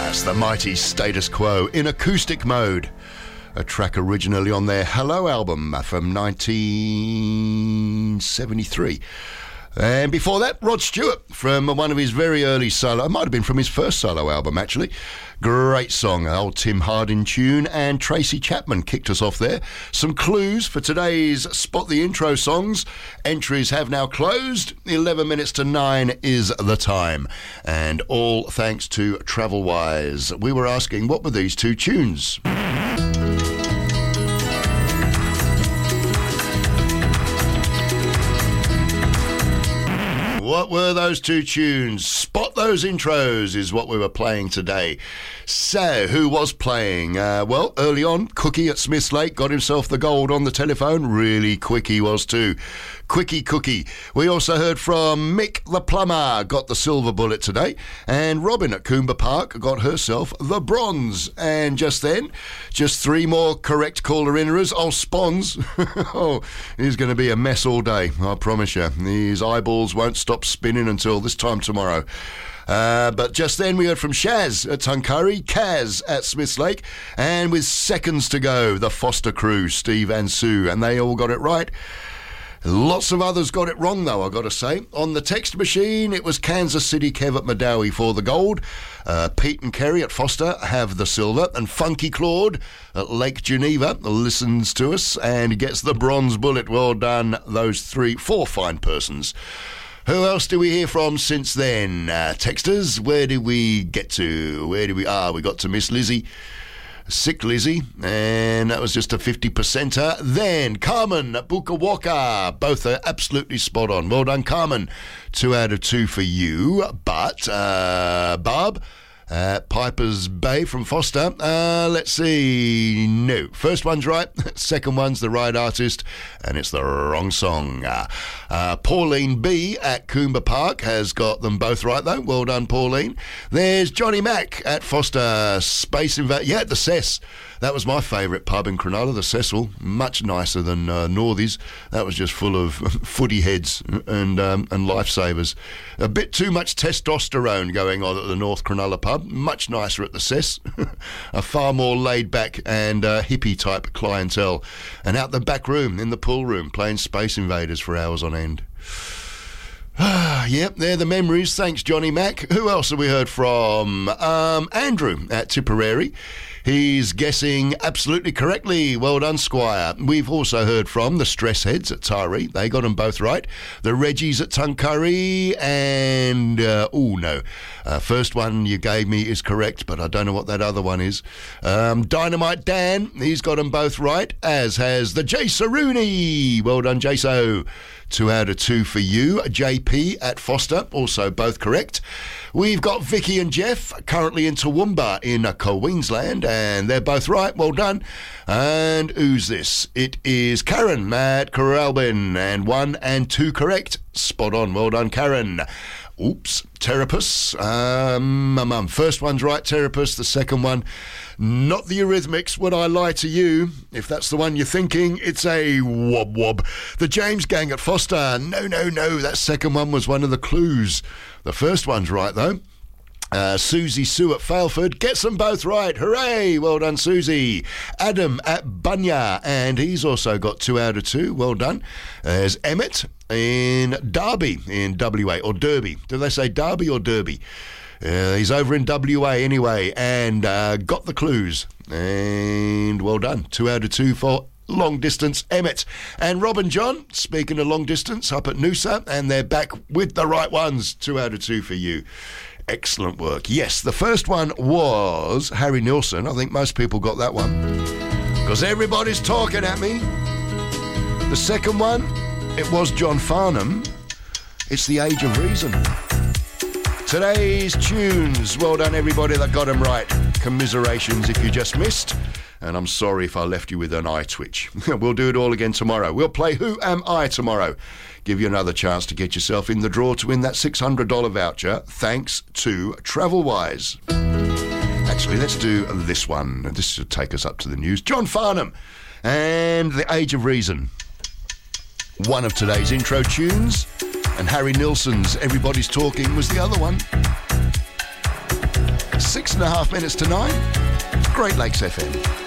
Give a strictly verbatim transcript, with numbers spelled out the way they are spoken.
That's the mighty Status Quo in acoustic mode. A track originally on their Hello album from nineteen seventy-three. And before that, Rod Stewart from one of his very early solo, it might have been from his first solo album actually. Great song, old Tim Hardin tune, and Tracy Chapman kicked us off there. Some clues for today's Spot the Intro songs. Entries have now closed. eleven minutes to nine is the time. And all thanks to Travelwise. We were asking, what were these two tunes? What were those two tunes? Spot those intros is what we were playing today. So, who was playing? Uh, well, early on, Cookie at Smiths Lake got himself the gold on the telephone. Really quick he was too. Quickie Cookie. We also heard from Mick the Plumber, got the silver bullet today. And Robin at Coomber Park got herself the bronze. And just then, just three more correct caller-inners. Oh, Spons. Oh, he's going to be a mess all day, I promise you. His eyeballs won't stop spinning until this time tomorrow. Uh, but just then we heard from Shaz at Tuncurry, Kaz at Smiths Lake, and with seconds to go, the Foster crew, Steve and Sue, and they all got it right. Lots of others got it wrong, though, I've got to say. On the text machine, it was Kansas City Kev at Madawi for the gold. Uh, Pete and Kerry at Foster have the silver. And Funky Claude at Lake Geneva listens to us and gets the bronze bullet. Well done, those three, four fine persons. Who else do we hear from since then? Uh, texters, where did we get to? Where did we... Ah, we got to Miss Lizzie. Sick Lizzie, and that was just a fifty percenter. Then Carmen at Bukawaka, both are absolutely spot on. Well done, Carmen. Two out of two for you. But uh, Barb at Piper's Bay from Foster, uh, let's see, no. First one's right, second one's the right artist, and it's the wrong song. Uh, uh, Pauline B at Coomber Park has got them both right, though. Well done, Pauline. There's Johnny Mack at Foster Space Invasion. Yeah, the Cess. That was my favourite pub in Cronulla, the Cecil. Much nicer than uh, Northies. That was just full of footy heads and um, and lifesavers. A bit too much testosterone going on at the North Cronulla pub. Much nicer at the Cess. A far more laid-back and uh, hippie-type clientele. And out the back room, in the pool room, playing Space Invaders for hours on end. Ah, yep, they're the memories. Thanks, Johnny Mack. Who else have we heard from? Um, Andrew at Tipperary. He's guessing absolutely correctly. Well done, Squire. We've also heard from the Stress Heads at Tyree. They got them both right. The Reggies at Tuncurry and... Uh, oh, no. Uh, first one you gave me is correct, but I don't know what that other one is. Um, Dynamite Dan, he's got them both right, as has the Jaso Rooney. Well done, Jaso. Two out of two for you. J P at Foster, also both correct. We've got Vicky and Jeff, currently in Toowoomba in Queensland, and they're both right. Well done. And who's this? It is Karen at Coralbin, and one and two correct. Spot on. Well done, Karen. Oops, Terapus. Um, um, um, first one's right, Terapus. The second one, not the Eurythmics. Would I lie to you? If that's the one you're thinking, it's a wob wob. The James Gang at Foster. No, no, no. That second one was one of the clues. The first one's right, though. Uh, Susie Sue at Failford gets them both right. Hooray! Well done, Susie. Adam at Bunya, and he's also got two out of two. Well done. There's Emmett in Derby in W A, or Derby. Do they say Derby or Derby? Uh, he's over in W A anyway, and uh, got the clues. And well done. Two out of two for long distance Emmett. And Rob and John, speaking of long distance, up at Noosa, and they're back with the right ones. Two out of two for you. Excellent work. Yes, the first one was Harry Nilsson. I think most people got that one, because everybody's talking at me. The second one, it was John Farnham. It's The Age of Reason. Today's tunes. Well done, everybody that got them right. Commiserations if you just missed. And I'm sorry if I left you with an eye twitch. We'll do it all again tomorrow. We'll play Who Am I tomorrow. Give you another chance to get yourself in the draw to win that six hundred dollars voucher, thanks to Travelwise. Actually, let's do this one. This should take us up to the news. John Farnham and The Age of Reason. One of today's intro tunes. And Harry Nilsson's Everybody's Talking was the other one. six and a half minutes to nine. Great Lakes F M.